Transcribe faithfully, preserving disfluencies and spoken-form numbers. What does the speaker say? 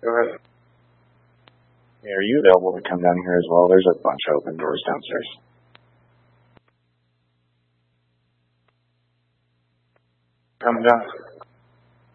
Go ahead. Hey, are you available to come down here as well? There's a bunch of open doors downstairs. Come down.